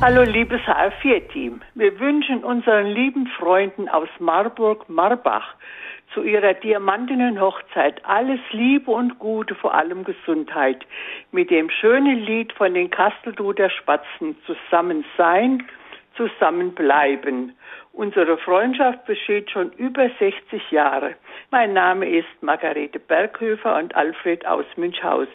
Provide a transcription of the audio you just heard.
Hallo liebes HR4-Team. Wir wünschen unseren lieben Freunden aus Marburg-Marbach zu ihrer Diamantinnenhochzeit alles Liebe und Gute, vor allem Gesundheit. Mit dem schönen Lied von den Kastelruther Spatzen, zusammen sein, zusammen bleiben. Unsere Freundschaft besteht schon über 60 Jahre. Mein Name ist Margarete Berghöfer und Alfred aus Münchhausen.